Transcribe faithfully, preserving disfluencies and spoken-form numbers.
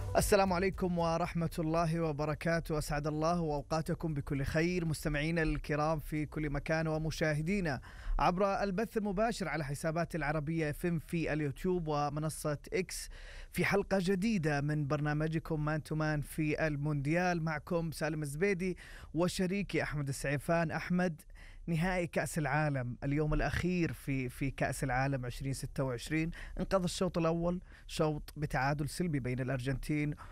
السلام عليكم ورحمة الله وبركاته، أسعد الله وأوقاتكم بكل خير مستمعينا الكرام في كل مكان ومشاهدينا عبر البث المباشر على حسابات العربية فيم في اليوتيوب ومنصة إكس في حلقة جديدة من برنامجكم مان تو مان في المونديال. معكم سالم الزبيدي وشريكي أحمد السعيفان. أحمد، نهائي كأس العالم، اليوم الأخير في في كأس العالم ألفين وستة وعشرين، انقضى الشوط الأول شوط بتعادل سلبي بين الأرجنتين